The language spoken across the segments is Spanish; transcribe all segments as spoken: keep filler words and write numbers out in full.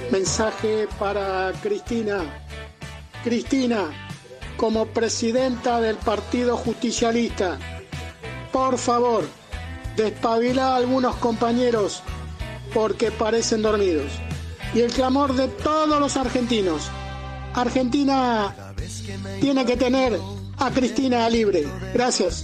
Mensaje para Cristina. Cristina, como presidenta del Partido Justicialista, por favor, despabila a algunos compañeros porque parecen dormidos. Y el clamor de todos los argentinos. Argentina tiene que tener a Cristina libre. Gracias.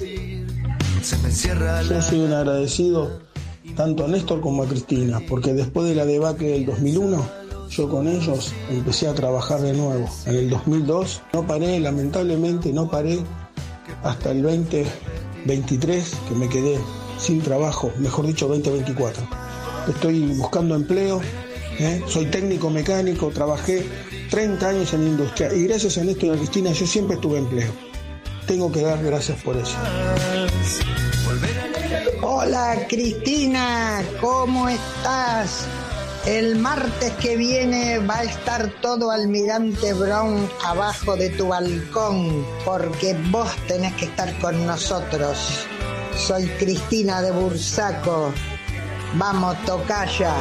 Yo soy un agradecido tanto a Néstor como a Cristina, porque después de la debacle del dos mil uno, yo con ellos empecé a trabajar de nuevo. En el dos mil dos no paré, lamentablemente no paré hasta el veinte veintitrés, que me quedé sin trabajo, mejor dicho veinte veinticuatro. Estoy buscando empleo, ¿eh? Soy técnico mecánico, trabajé treinta años en la industria y gracias a Néstor y a Cristina yo siempre tuve empleo. Tengo que dar gracias por eso. Hola Cristina, ¿cómo estás? El martes que viene va a estar todo Almirante Brown abajo de tu balcón, porque vos tenés que estar con nosotros. Soy Cristina de Bursaco. Vamos, tocaya.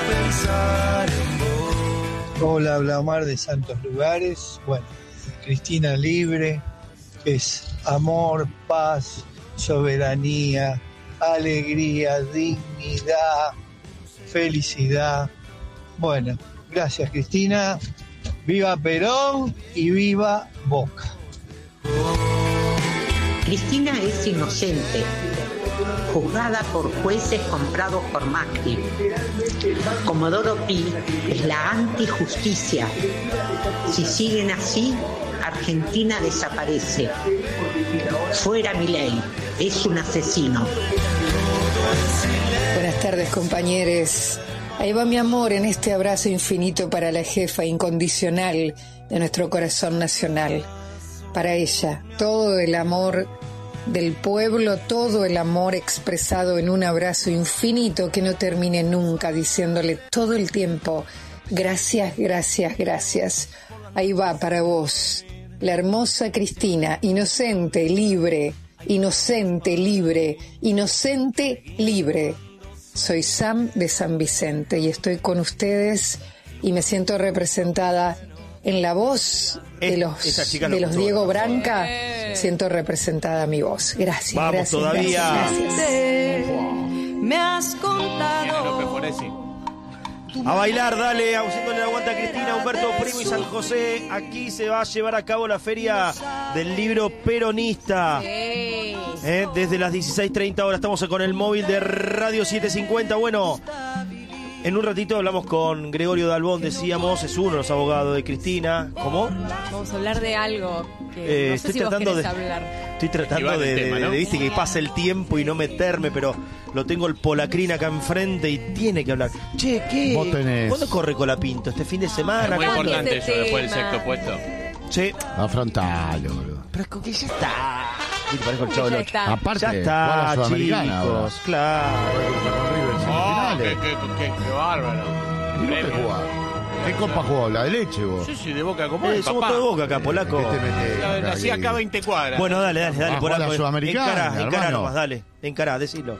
Hola, habla Omar de Santos Lugares. Bueno, Cristina libre es amor, paz, soberanía, alegría, dignidad, felicidad. Bueno, gracias Cristina. Viva Perón y viva Boca. Cristina es inocente, juzgada por jueces comprados por Macri. Comodoro Pi es la antijusticia. Si siguen así, Argentina desaparece. Fuera Milei, es un asesino. Buenas tardes, compañeros. Ahí va mi amor en este abrazo infinito para la jefa incondicional de nuestro corazón nacional. Para ella, todo el amor del pueblo, todo el amor expresado en un abrazo infinito que no termine nunca, diciéndole todo el tiempo, gracias, gracias, gracias. Ahí va para vos, la hermosa Cristina, inocente, libre, inocente, libre, inocente, libre. Soy Sam de San Vicente y estoy con ustedes y me siento representada en la voz de los, de los Diego Branca. Siento representada mi voz. Gracias, Vamos, gracias, todavía. gracias, gracias. Me has contado. A bailar, dale, haciéndole la aguanta a Cristina, Humberto Primo y San José. Aquí se va a llevar a cabo la feria del libro peronista. ¿Eh? Desde las dieciséis treinta horas estamos con el móvil de Radio setecientos cincuenta. Bueno, en un ratito hablamos con Gregorio Dalbón, decíamos, es uno de los abogados de Cristina. ¿Cómo? Vamos a hablar de algo que Eh, no sé estoy si vos tratando querés de, hablar. estoy tratando de, de, tema, de, ¿no? de, viste, que pase el tiempo y no meterme, pero lo tengo el Polacrín acá enfrente y tiene que hablar. Che, ¿qué? Vos tenés- ¿Cuándo corre Colapinto? ¿Este fin de semana? Es muy ¿Cuándo? importante eso Ese después del tema. sexto puesto. Sí. Afrontalo, boludo. Pero es que ya está. Sí, te parezco el Chavo Ya del Ocho. está. Aparte, Ya juega está, la Sudamericana ahora. chicos, claro. Con River en Oh, qué, semifinales. qué, qué, qué bárbaro. ¿Y vos qué jugás? ¿Qué copa jugó? ¿La de leche vos? Yo soy de Boca como Eh, el somos papá. todos de Boca acá, polaco. ¿Qué te metés? La- Nací acá a veinte cuadras. Bueno, dale, dale, dale, Ah, juega polaco. la Sudamericana, Encará, encará hermano. nomás, dale. Encará, decilo.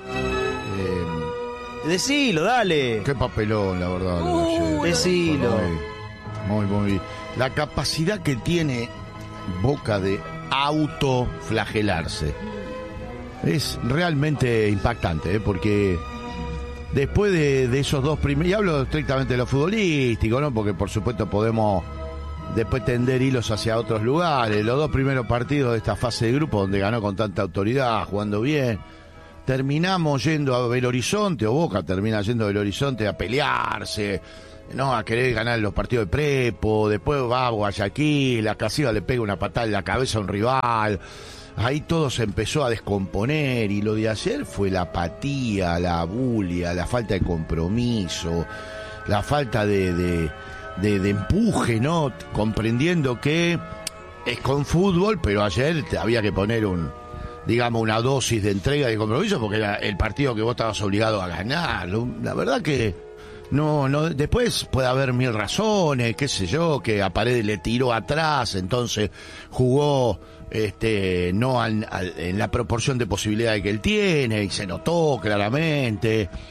Eh, Decilo, dale. qué papelón, la verdad. lo de ayer. Decilo. Muy, muy, muy. La capacidad que tiene Boca de autoflagelarse es realmente impactante, ¿eh? Porque después de, de esos dos primeros, y hablo estrictamente de lo futbolístico, ¿no? Porque por supuesto podemos después tender hilos hacia otros lugares. Los dos primeros partidos de esta fase de grupo, donde ganó con tanta autoridad, jugando bien, terminamos yendo a Belo Horizonte, o Boca termina yendo a Belo Horizonte a pelearse, no, a querer ganar los partidos de prepo. Después va a Guayaquil, la Casiva le pega una patada en la cabeza a un rival. Ahí todo se empezó a descomponer, y lo de ayer fue la apatía, la bulia, la falta de compromiso, la falta de, de, de, de empuje, ¿no? Comprendiendo que es con fútbol, pero ayer te había que poner un, digamos, una dosis de entrega y de compromiso, porque era el partido que vos estabas obligado a ganar. La verdad que no, no, después puede haber mil razones, qué sé yo, que a Paredes le tiró atrás, entonces jugó este no al, al, en la proporción de posibilidades que él tiene, y se notó claramente.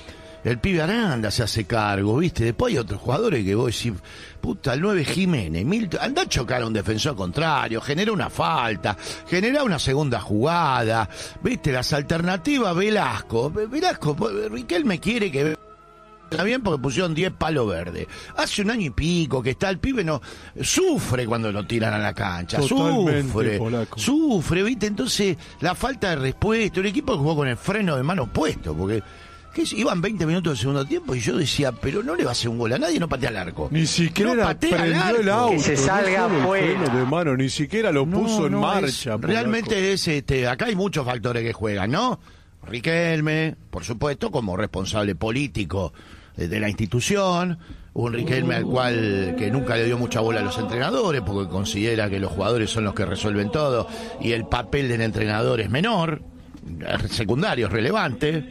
el pibe Aranda se hace cargo, ¿viste? Después hay otros jugadores que vos decís, puta, el nueve Jiménez, Milton, anda a chocar a un defensor contrario, genera una falta, genera una segunda jugada, ¿viste? Las alternativas, Velasco, Velasco, Riquelme quiere que... Está bien porque pusieron diez palos verdes. Hace un año y pico que está el pibe, no sufre cuando lo tiran a la cancha. Totalmente, sufre, polaco. Sufre, ¿viste? Entonces, la falta de respuesta. Un equipo que jugó con el freno de mano puesto, porque ¿qué es? Iban veinte minutos del segundo tiempo y yo decía, pero no le va a hacer un gol a nadie, no patea al arco. Ni siquiera no patea prendió al arco. el auto. Que se salga no afuera. el freno de mano, ni siquiera lo no, puso en no, marcha. Es, realmente es, este, acá hay muchos factores que juegan, ¿no? Riquelme, por supuesto, como responsable político de la institución, un Riquelme al cual que nunca le dio mucha bola a los entrenadores porque considera que los jugadores son los que resuelven todo y el papel del entrenador es menor, secundario, es relevante.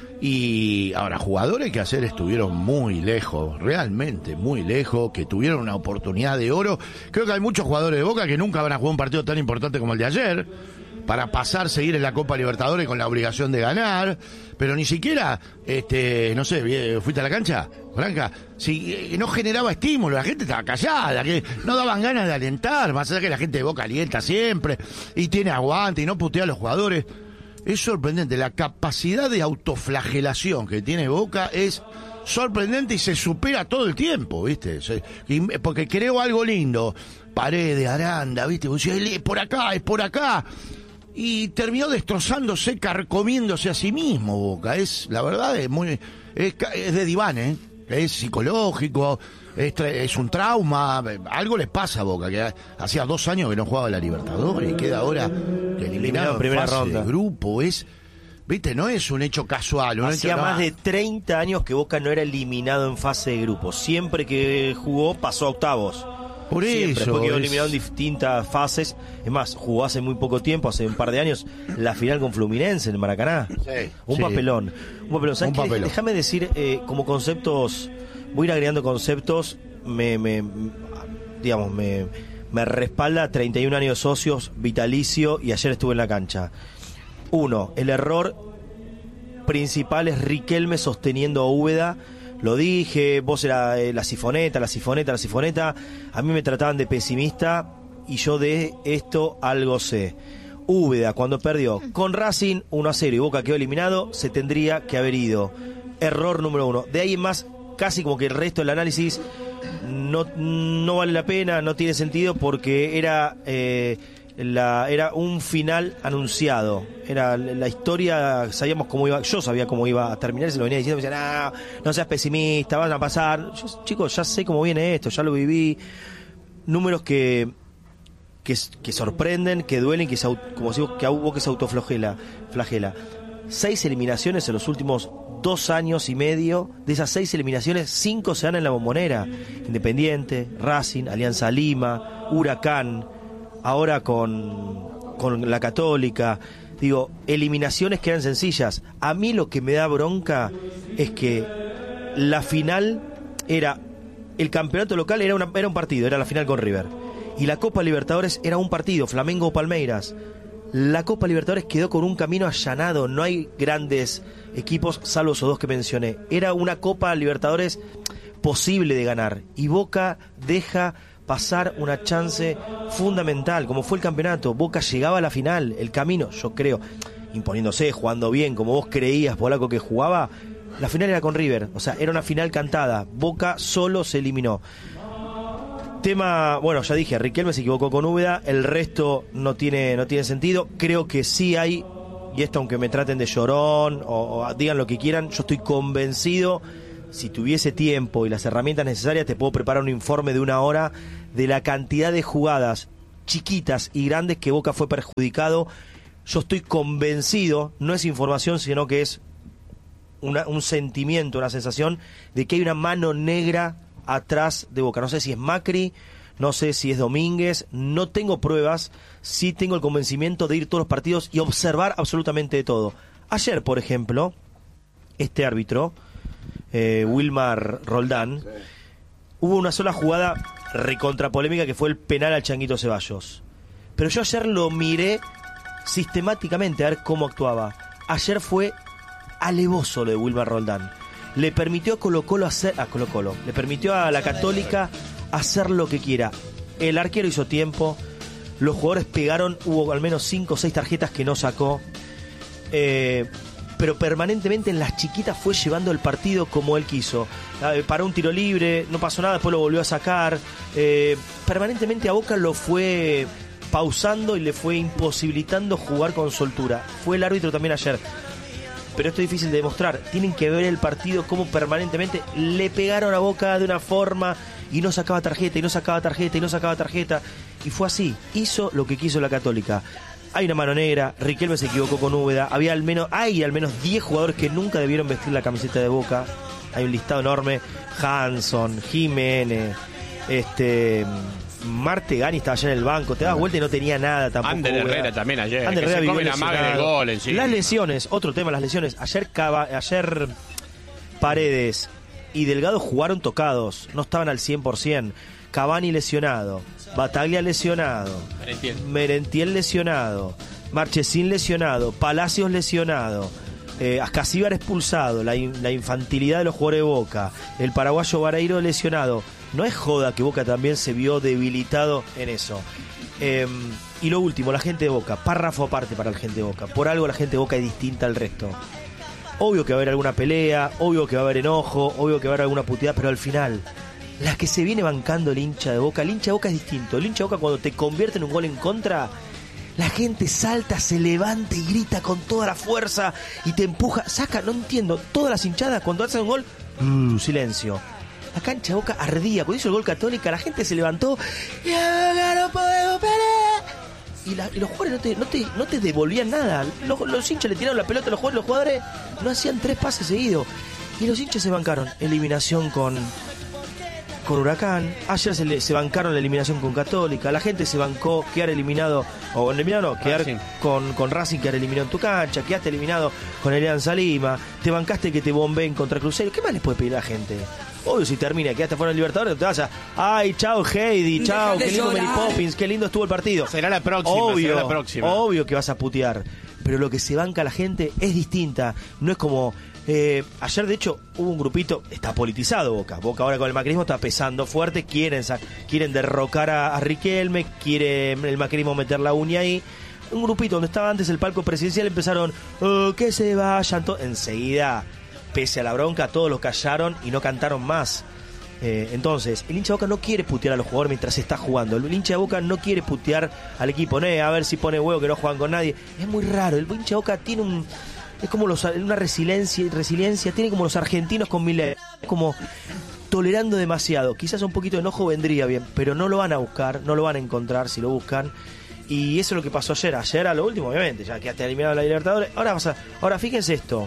Y ahora, jugadores que ayer estuvieron muy lejos, realmente muy lejos, que tuvieron una oportunidad de oro. Creo que hay muchos jugadores de Boca que nunca van a jugar un partido tan importante como el de ayer, para pasar, seguir en la Copa Libertadores con la obligación de ganar, pero ni siquiera, este, no sé, ¿fuiste a la cancha, Branca? Si eh, no generaba estímulo, la gente estaba callada, que no daban ganas de alentar, más allá que la gente de Boca alienta siempre, y tiene aguante, y no putea a los jugadores. Es sorprendente, la capacidad de autoflagelación que tiene Boca es sorprendente y se supera todo el tiempo, ¿viste? Se, y, porque creo algo lindo, Paredes, Aranda, ¿viste? Es por acá, es por acá. Y terminó destrozándose, carcomiéndose a sí mismo, Boca. Es, la verdad, es muy, es, es de diván, ¿eh? Es psicológico, es, es un trauma, algo les pasa a Boca, que hacía dos años que no jugaba la Libertadores y queda ahora que eliminado en primera ronda de grupo, es, viste, no es un hecho casual. Un Hacía hecho, más no. de treinta años que Boca no era eliminado en fase de grupo, siempre que jugó pasó a octavos. Por Siempre, eso. después quedó es... eliminado en distintas fases. Es más, jugó hace muy poco tiempo, hace un par de años, la final con Fluminense en el Maracaná. Sí, un sí. papelón. Un papelón. ¿Sabes Un qué? papelón. Déjame decir, eh, como conceptos, voy a ir agregando conceptos, me, me digamos, me, me respalda treinta y un años de socios, vitalicio, y ayer estuve en la cancha. Uno, el error principal es Riquelme sosteniendo a Úbeda. Lo dije, vos era eh, la sifoneta, la sifoneta, la sifoneta. A mí me trataban de pesimista y yo de esto algo sé. Úbeda, cuando perdió con Racing uno a cero y Boca quedó eliminado, se tendría que haber ido. Error número uno. De ahí en más, casi como que el resto del análisis no, no vale la pena, no tiene sentido porque era... Eh, La, era un final anunciado, era la historia, sabíamos cómo iba, yo sabía cómo iba a terminar, se lo venía diciendo, me decían, no, no seas pesimista, van a pasar. Yo, chicos, ya sé cómo viene esto, ya lo viví. Números que que, que sorprenden, que duelen, que se, como digo, que hubo que se autoflagela, flagela. Seis eliminaciones en los últimos dos años y medio. De esas seis eliminaciones, cinco se dan en la Bombonera. Independiente, Racing, Alianza Lima, Huracán. Ahora con, con la Católica, digo, eliminaciones que eran sencillas. A mí lo que me da bronca es que la final era, el campeonato local era, una, era un partido, era la final con River. Y la Copa Libertadores era un partido, Flamengo o Palmeiras. La Copa Libertadores quedó con un camino allanado, no hay grandes equipos, salvo esos dos que mencioné. Era una Copa Libertadores posible de ganar. Y Boca deja... pasar una chance fundamental, como fue el campeonato. Boca llegaba a la final, el camino, yo creo, imponiéndose, jugando bien, como vos creías, Polaco, que jugaba, la final era con River, o sea, era una final cantada. Boca solo se eliminó. Tema, bueno, ya dije, Riquelme se equivocó con Úbeda, el resto no tiene, no tiene sentido. Creo que sí hay, y esto aunque me traten de llorón, o, o digan lo que quieran, yo estoy convencido. Si tuviese tiempo y las herramientas necesarias, te puedo preparar un informe de una hora de la cantidad de jugadas chiquitas y grandes que Boca fue perjudicado. Yo estoy convencido, no es información, sino que es una, un sentimiento, una sensación de que hay una mano negra atrás de Boca. No sé si es Macri, no sé si es Domínguez, no tengo pruebas, sí tengo el convencimiento de ir todos los partidos y observar absolutamente de todo. Ayer, por ejemplo, este árbitro... Eh, Wilmar Roldán, sí. Hubo una sola jugada recontrapolémica que fue el penal al Changuito Ceballos, pero yo ayer lo miré sistemáticamente a ver cómo actuaba. Ayer fue alevoso lo de Wilmar Roldán, le permitió a Colo Colo hacer, a Colo Colo, le permitió a la Católica hacer lo que quiera. El arquero hizo tiempo, los jugadores pegaron, hubo al menos cinco o seis tarjetas que no sacó, eh, pero permanentemente en las chiquitas fue llevando el partido como él quiso. Eh, paró un tiro libre, no pasó nada, después lo volvió a sacar. Eh, permanentemente a Boca lo fue pausando y le fue imposibilitando jugar con soltura. Fue el árbitro también ayer. Pero esto es difícil de demostrar. Tienen que ver el partido como permanentemente le pegaron a Boca de una forma y no sacaba tarjeta, y no sacaba tarjeta, y no sacaba tarjeta. Y fue así. Hizo lo que quiso la Católica. Hay una mano negra, Riquelme se equivocó con Úbeda, había al menos, hay al menos diez jugadores que nunca debieron vestir la camiseta de Boca. Hay un listado enorme. Hanson, Jiménez, este... Martegani estaba allá en el banco, te das vuelta y no tenía nada tampoco. Ander Herrera también ayer. Ander Herrera se come la maga del gol en sí. Las lesiones, otro tema, las lesiones. Ayer, Cava, ayer Paredes y Delgado jugaron tocados, no estaban al cien por ciento. Cavani lesionado, Bataglia lesionado, Merentiel, Merentiel lesionado, Marchesín lesionado, Palacios lesionado, eh, Ascasíbar expulsado, la, in, la infantilidad de los jugadores de Boca, el paraguayo Vareiro lesionado. No es joda que Boca también se vio debilitado en eso. Eh, y lo último, la gente de Boca, párrafo aparte para la gente de Boca. Por algo la gente de Boca es distinta al resto. Obvio que va a haber alguna pelea, obvio que va a haber enojo, obvio que va a haber alguna puteada, pero al final, la que se viene bancando el hincha de Boca, el hincha de Boca es distinto. El hincha de Boca cuando te convierte en un gol en contra, la gente salta, se levanta y grita con toda la fuerza y te empuja, saca, no entiendo, todas las hinchadas cuando hacen un gol, uh, silencio. La cancha de Boca ardía, cuando hizo el gol Católica, la gente se levantó y ahora no podemos pelear. Y, la, y los jugadores no te, no, te, no te devolvían nada. Los, los hinchas le tiraron la pelota a los jugadores, los jugadores no hacían tres pases seguidos. Y los hinchas se bancaron. Eliminación con, con Huracán. Ayer se, le, se bancaron la eliminación con Católica. La gente se bancó quedar eliminado, o eliminado no, quedar con, con Racing, quedar eliminado en tu cancha. Quedaste eliminado con Alianza Lima. Te bancaste que te bombeen contra Cruzeiro. ¿Qué más les puede pedir a la gente? Obvio, si termina, quedaste fuera del Libertadores, te vas a... Ay, chao Heidi, chao, qué lindo Mary Poppins, qué lindo estuvo el partido. Será la próxima, obvio, será la próxima. Obvio que vas a putear. Pero lo que se banca la gente es distinta. No es como... Eh, ayer, de hecho, hubo un grupito... Está politizado Boca. Boca ahora con el macrismo está pesando fuerte. Quieren, quieren derrocar a, a Riquelme. Quiere el macrismo meter la uña ahí. Un grupito donde estaba antes el palco presidencial empezaron... Oh, que se vayan todos. Enseguida... Pese a la bronca, todos los callaron y no cantaron más. Eh, entonces, el hincha de Boca no quiere putear a los jugadores mientras se está jugando. El hincha de Boca no quiere putear al equipo. No, a ver si pone huevo que no juegan con nadie. Es muy raro. El hincha de Boca tiene un... Es como los, una resiliencia, resiliencia. Tiene como los argentinos con Milei. Como tolerando demasiado. Quizás un poquito de enojo vendría bien, pero no lo van a buscar, no lo van a encontrar si lo buscan. Y eso es lo que pasó ayer. Ayer a lo último, obviamente, ya quedaste eliminado de la Libertadores. Ahora, vas a, ahora fíjense esto.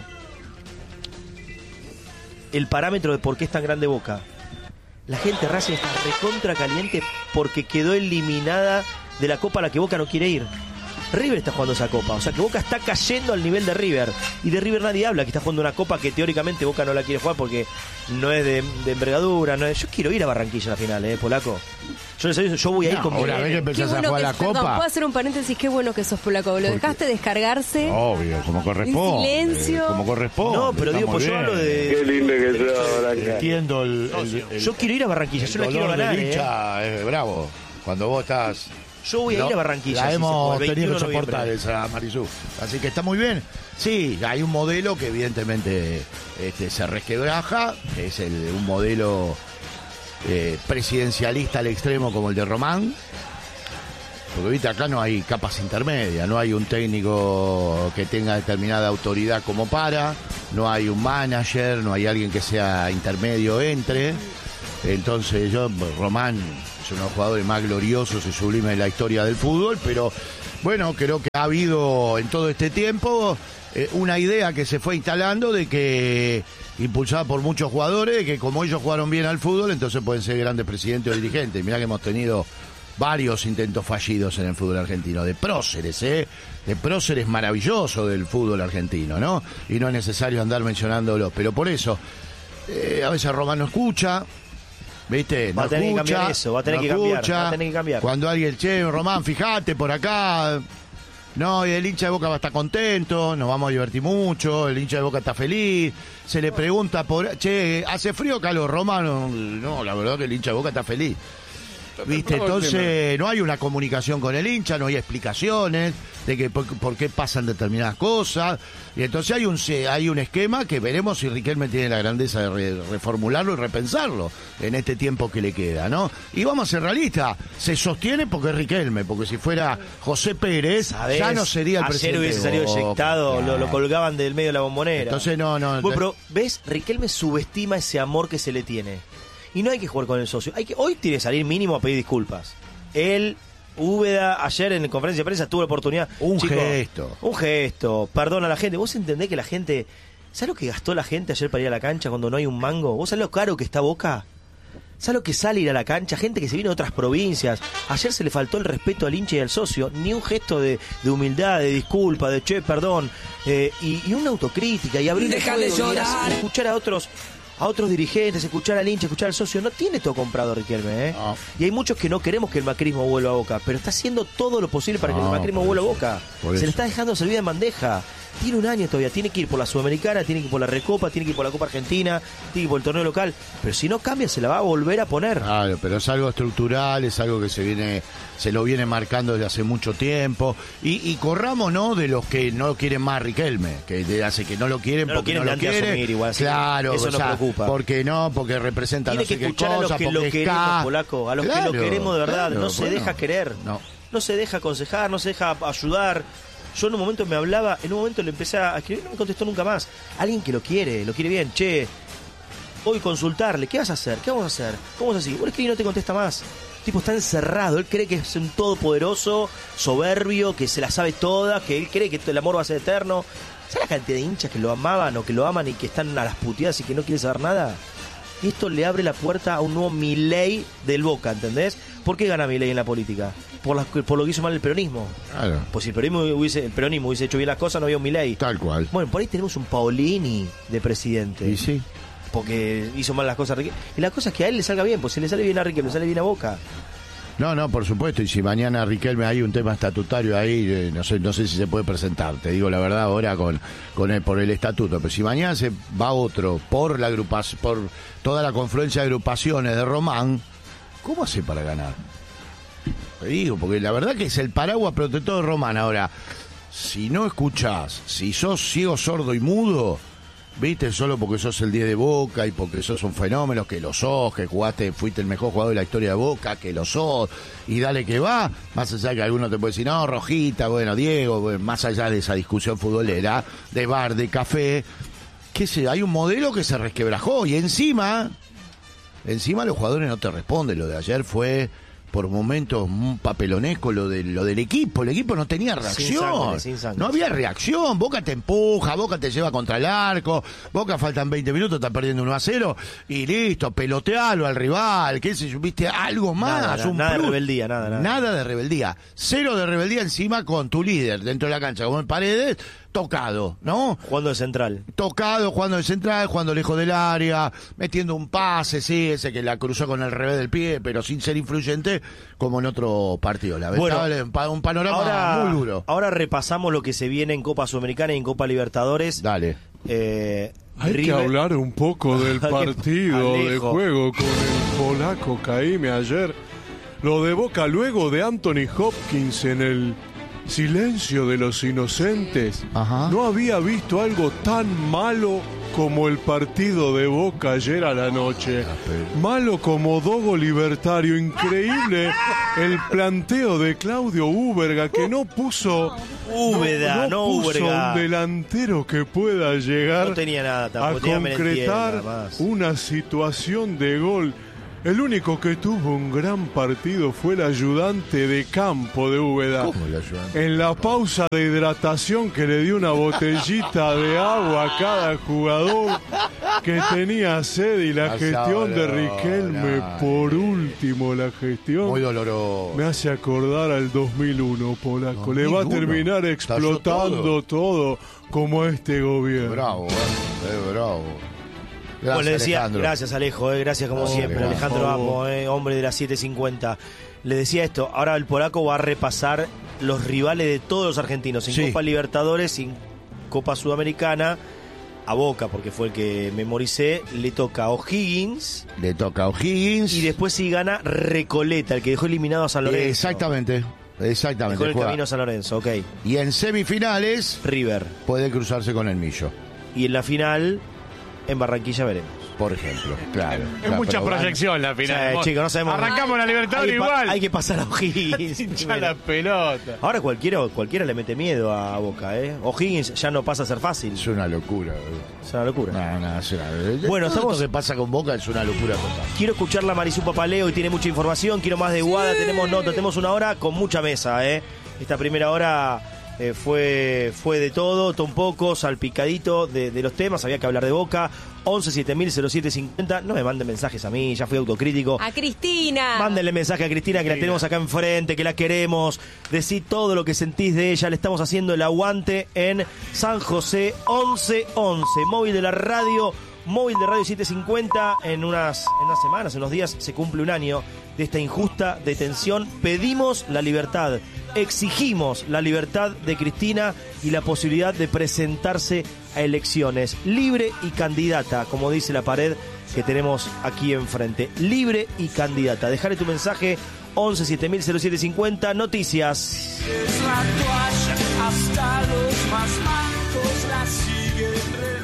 El parámetro de por qué es tan grande Boca. La gente Racing está recontra caliente porque quedó eliminada de la Copa a la que Boca no quiere ir. River está jugando esa Copa, o sea que Boca está cayendo al nivel de River. Y de River nadie habla, que está jugando una Copa que teóricamente Boca no la quiere jugar porque no es de, de envergadura. No es... Yo quiero ir a Barranquilla a la final, ¿eh, polaco? Yo les aviso, yo voy a ir no, con mi... Una vez que empezás bueno a jugar que, la perdón, Copa... ¿puedo hacer un paréntesis? Qué bueno que sos polaco. Lo dejaste descargarse. Obvio, como corresponde. En silencio. Como corresponde. No, pero digo, pues yo hablo de... Qué lindo que sos, Blanca. Entiendo el, el, el... Yo quiero ir a Barranquilla, yo la quiero ganar, del ¿eh? hincha es bravo. Cuando vos estás... Yo voy a no, ir a Barranquilla. La si hemos se puede, tenido que veintiuno de soportar noviembre. esa Marisú. Así que está muy bien. Sí, hay un modelo que evidentemente este, se resquebraja. Es el, un modelo eh, presidencialista al extremo como el de Román. Porque viste, acá no hay capas intermedias. No hay un técnico que tenga determinada autoridad como para. No hay un manager. No hay alguien que sea intermedio entre. Entonces yo, Román... es uno de los jugadores más gloriosos y sublimes de la historia del fútbol, pero bueno, creo que ha habido en todo este tiempo eh, una idea que se fue instalando de que, impulsada por muchos jugadores, de que como ellos jugaron bien al fútbol, entonces pueden ser grandes presidentes o dirigentes. Mirá que hemos tenido varios intentos fallidos en el fútbol argentino, de próceres, ¿eh? De próceres maravillosos del fútbol argentino, ¿no? Y no es necesario andar mencionándolos, pero por eso, eh, a veces Román no escucha. ¿Viste? Va No a tener escucha, que cambiar eso, va a tener no que cambiar, escucha. va a tener que cambiar. Cuando alguien, che, Román, fíjate por acá. No, y el hincha de Boca va a estar contento, nos vamos a divertir mucho, el hincha de Boca está feliz, se le pregunta por, che, ¿hace frío o calor, Romano? No, la verdad que el hincha de Boca está feliz. ¿Viste? Entonces no hay una comunicación con el hincha, no hay explicaciones de que por, por qué pasan determinadas cosas, y entonces hay un hay un esquema que veremos si Riquelme tiene la grandeza de re, reformularlo y repensarlo en este tiempo que le queda, ¿no? Y vamos a ser realistas, se sostiene porque es Riquelme, porque si fuera José Pérez, ¿sabés? Ya no sería el Ayer presidente. Ayer hubiese salido eyectado, claro. lo, lo colgaban del medio de la bombonera. Entonces no, no. Bueno, pero, ¿ves? Riquelme subestima ese amor que se le tiene. Y no hay que jugar con el socio. Hay que, hoy tiene que salir mínimo a pedir disculpas. Él, Úbeda, ayer en la conferencia de prensa tuvo la oportunidad. Un Chico, gesto. Un gesto. Perdona a la gente. ¿Vos entendés que la gente... ¿Sabes lo que gastó la gente ayer para ir a la cancha cuando no hay un mango? ¿Vos sabés lo caro que está Boca? ¿Sabes lo que sale ir a la cancha? Gente que se viene de otras provincias. Ayer se le faltó el respeto al hincha y al socio. Ni un gesto de, de humildad, de disculpa, de che, perdón. Eh, y, y una autocrítica. Y abrir Deja de llorar. Y escuchar a otros... a otros dirigentes, escuchar al hincha, escuchar al socio. No tiene todo comprado Riquelme, ¿eh? No. Y hay muchos que no queremos que el macrismo vuelva a Boca, pero está haciendo todo lo posible para no, que el macrismo vuelva a Boca. Se le está dejando servir en bandeja. Tiene un año todavía, tiene que ir por la Sudamericana, tiene que ir por la Recopa, tiene que ir por la Copa Argentina, tiene que ir por el torneo local, pero si no cambia se la va a volver a poner. Claro, pero es algo estructural, es algo que se viene, se lo viene marcando desde hace mucho tiempo, y, y corramos, ¿no?, de los que no quieren más Riquelme, que hace que no lo quieren no porque lo quieren, no lo quieren, igual, claro, eso o nos sea, preocupa. Porque no, porque representa tiene no sé que escuchar qué cosa, a los que lo queremos, está... Polaco, a los claro, que lo queremos de verdad, claro, no se bueno, deja querer, no. no se deja aconsejar, no se deja ayudar. Yo en un momento me hablaba, en un momento le empecé a escribir, no me contestó nunca más. Alguien que lo quiere, lo quiere bien. Che, voy a consultarle, ¿qué vas a hacer? ¿Qué vamos a hacer? ¿Cómo es así? Vos escribís y no te contesta más. El tipo está encerrado, él cree que es un todopoderoso, soberbio, que se la sabe toda, que él cree que el amor va a ser eterno. ¿Sabes la cantidad de hinchas que lo amaban o que lo aman y que están a las puteadas y que no quieren saber nada? Y esto le abre la puerta a un nuevo Milei del Boca, ¿entendés? ¿Por qué gana Milei en la política? Por, la, por lo que hizo mal el peronismo. Claro. Pues si el peronismo, hubiese, el peronismo hubiese hecho bien las cosas, no había un Milei. Tal cual. Bueno, por ahí tenemos un Paolini de presidente. Y sí. Porque hizo mal las cosas. Y la cosa es que a él le salga bien, pues si le sale bien a Riquelme, le sale bien a Boca. No, no, por supuesto, y si mañana Riquelme hay un tema estatutario ahí, eh, no sé no sé si se puede presentar, te digo la verdad ahora con con el, por el estatuto, pero si mañana se va otro por la agrupación, por toda la confluencia de agrupaciones de Román, ¿cómo hace para ganar? Te digo, porque la verdad que es el paraguas protector de Román. Ahora, si no escuchás, si sos ciego, sordo y mudo, viste, solo porque sos el diez de Boca y porque sos un fenómeno, que lo sos, que jugaste, fuiste el mejor jugador de la historia de Boca, que lo sos, y dale que va, más allá de que alguno te puede decir, no, Rojita, bueno, Diego, bueno, más allá de esa discusión futbolera, de bar, de café, qué sé, hay un modelo que se resquebrajó, y encima, encima los jugadores no te responden, lo de ayer fue... por momentos un papelonesco lo de lo del equipo, el equipo no tenía reacción, sin sangre, sin sangre. No había reacción, Boca te empuja, Boca te lleva contra el arco, Boca faltan veinte minutos, está perdiendo uno a cero y listo, pelotealo al rival, qué sé yo, viste, algo más, nada, nada, un nada de rebeldía, nada, nada. Nada de rebeldía, cero de rebeldía encima con tu líder dentro de la cancha, como en Paredes, tocado, ¿no? Jugando de central. Tocado, jugando de central, jugando lejos del área, metiendo un pase, sí, ese que la cruzó con el revés del pie, pero sin ser influyente, como en otro partido. La verdad, bueno, un panorama ahora, muy duro. Ahora repasamos lo que se viene en Copa Sudamericana y en Copa Libertadores. Dale. Eh, Hay River... que hablar un poco del partido de juego con el polaco Caime ayer. Lo de Boca luego de Anthony Hopkins en el silencio de los inocentes. Ajá. No había visto algo tan malo como el partido de Boca ayer a la noche. Malo como Dogo Libertario. Increíble el planteo de Claudio Úberga, que no puso Úbeda, no, no, no puso Úberga. un delantero que pueda llegar no tenía nada, tampoco, a concretar una situación de gol. El único que tuvo un gran partido fue el ayudante de campo de Úbeda. ¿Cómo el ayudante? En la pausa de hidratación que le dio una botellita de agua a cada jugador que tenía sed, y la gestión de Riquelme, por último, la gestión muy doloroso. Me hace acordar al dos mil uno, Polaco. dos mil uno. Le va a terminar explotando todo. todo como este gobierno. Bravo, eh, bravo. Bueno, le decía, Alejandro. Gracias Alejo, eh, gracias como oh, siempre. Gracias. Alejandro Amo, eh, hombre de las siete cincuenta. Le decía esto, ahora el polaco va a repasar los rivales de todos los argentinos, en sí. Copa Libertadores, en Copa Sudamericana, a Boca, porque fue el que memoricé, le toca a O'Higgins. Le toca a O'Higgins. Y después si gana Recoleta, el que dejó eliminado a San Lorenzo. Exactamente. Exactamente. Dejó el juega. camino a San Lorenzo, ok. Y en semifinales, River puede cruzarse con el Millo. Y en la final, en Barranquilla veremos. Por ejemplo, claro. Es claro, mucha proyección la final. Sí, chicos, no sabemos. Arrancamos la Libertadores hay igual. Hay que pasar a O'Higgins. Hincha la pelota. Ahora cualquiera, cualquiera le mete miedo a Boca, ¿eh? O'Higgins ya no pasa a ser fácil. Es una locura. Es una locura. No, no, es una... Bueno, estamos... Lo que pasa con Boca es una locura total. Quiero escuchar la Marisú Papaleo y tiene mucha información. Quiero más de Guada, sí. Tenemos nota, tenemos una hora con mucha mesa, ¿eh? Esta primera hora... Eh, fue fue de todo, todo un poco, salpicadito de, de los temas, había que hablar de Boca. Once siete mil cero siete cincuenta. No me manden mensajes a mí, ya fui autocrítico. A Cristina. Mándenle mensaje a Cristina, que Cristina. La tenemos acá enfrente, que la queremos. Decí todo lo que sentís de ella. Le estamos haciendo el aguante en San José once once. Móvil de la radio, móvil de Radio setecientos cincuenta. En unas, en unas semanas, en unos días, se cumple un año de esta injusta detención. Pedimos la libertad, exigimos la libertad de Cristina y la posibilidad de presentarse a elecciones, libre y candidata, como dice la pared que tenemos aquí enfrente, libre y candidata. Dejale tu mensaje, once siete mil cero siete cincuenta. Noticias. Es la toalla, hasta los más mancos la siguen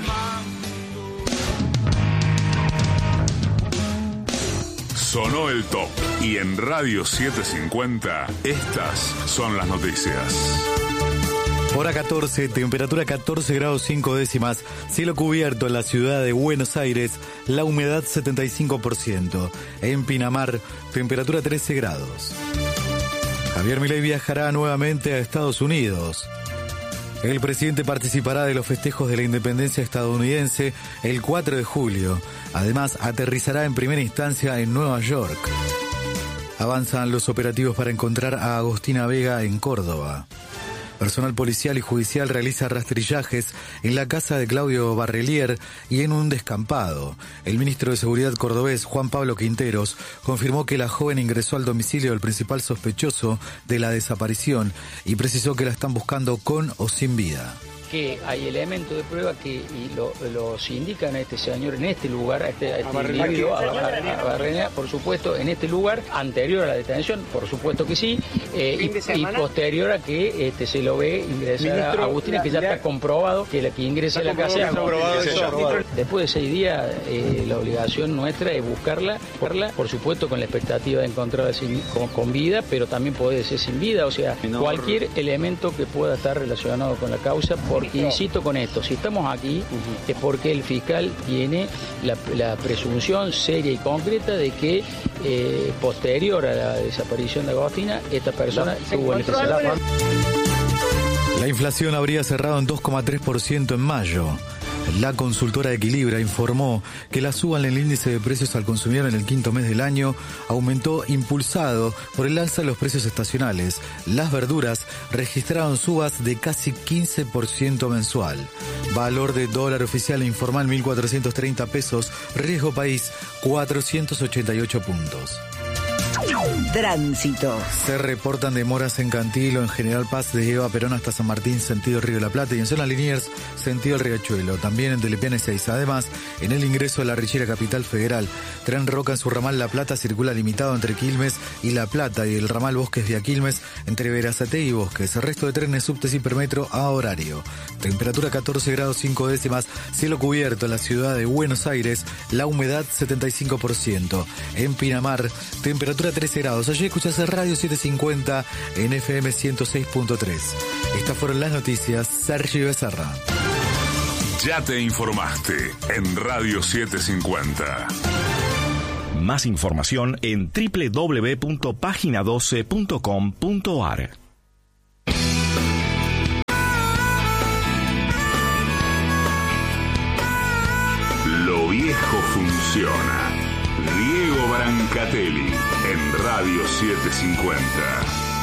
remando. Sonó el top y en Radio setecientos cincuenta estas son las noticias. Hora catorce, temperatura catorce grados cinco décimas, cielo cubierto en la ciudad de Buenos Aires, la humedad setenta y cinco por ciento. En Pinamar, temperatura trece grados. Javier Milei viajará nuevamente a Estados Unidos. El presidente participará de los festejos de la independencia estadounidense el cuatro de julio. Además, aterrizará en primera instancia en Nueva York. Avanzan los operativos para encontrar a Agostina Vega en Córdoba. Personal policial y judicial realiza rastrillajes en la casa de Claudio Barrelier y en un descampado. El ministro de Seguridad cordobés, Juan Pablo Quinteros, confirmó que la joven ingresó al domicilio del principal sospechoso de la desaparición y precisó que la están buscando con o sin vida. Que hay elementos de prueba que y lo, los indican a este señor en este lugar, a este, a este a individuo, a, a, a Barrenea, por supuesto, en este lugar, anterior a la detención, por supuesto que sí, eh, y, y posterior a que este, se lo ve ingresar Ministro, a Agustina, la, que ya la, está comprobado que la que ingresa a la casa. Después de seis días, eh, la obligación nuestra es buscarla, buscarla, por supuesto con la expectativa de encontrarla sin, con, con vida, pero también puede ser sin vida, o sea, Menor. cualquier elemento que pueda estar relacionado con la causa. Por Porque, insisto con esto, si estamos aquí uh-huh. es porque el fiscal tiene la, la presunción seria y concreta de que eh, posterior a la desaparición de Agostina, esta persona tuvo necesidad. La inflación habría cerrado en dos coma tres por ciento en mayo. La consultora Equilibra informó que la suba en el índice de precios al consumidor en el quinto mes del año aumentó impulsado por el alza de los precios estacionales. Las verduras registraron subas de casi quince por ciento mensual. Valor de dólar oficial e informal mil cuatrocientos treinta pesos, riesgo país cuatrocientos ochenta y ocho puntos. Tránsito. Se reportan demoras en Cantilo, en General Paz, de Eva Perón hasta San Martín, sentido Río de la Plata, y en zona Liniers, sentido el Riachuelo. También en Telepiane seis. Además, en el ingreso a la Richera Capital Federal, Tren Roca en su ramal La Plata circula limitado entre Quilmes y La Plata, y el ramal Bosques de Quilmes entre Verazategui y Bosques. El resto de trenes subtes hipermetro a horario. Temperatura catorce grados cinco décimas, cielo cubierto en la ciudad de Buenos Aires, la humedad setenta y cinco por ciento. En Pinamar, temperatura trece grados. Allí escuchás Radio setecientos cincuenta en F M ciento seis punto tres. Estas fueron las noticias. Sergio Becerra. Ya te informaste en Radio setecientos cincuenta. Más información en doble u doble u doble u punto página doce punto com punto a r. Lo viejo funciona. Diego Brancatelli en Radio setecientos cincuenta.